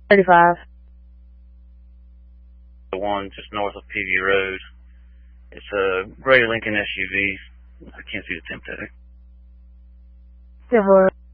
35. The one just north of PV Road. It's a gray Lincoln SUV. I can't see the temp tag. 10-4.